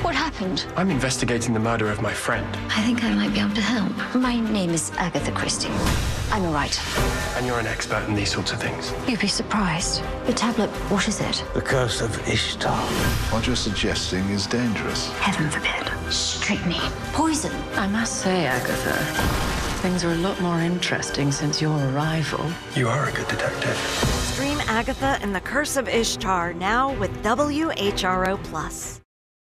What happened? I'm investigating the murder of my friend. I think I might be able to help. My name is Agatha Christie. I'm a writer. And you're an expert in these sorts of things. You'd be surprised. The tablet, what is it? The Curse of Ishtar. What you're suggesting is dangerous. Heaven forbid. Strychnine. Poison. I must say, Agatha, things are a lot more interesting since your arrival. You are a good detective. Stream Agatha and the Curse of Ishtar now with WHRO+.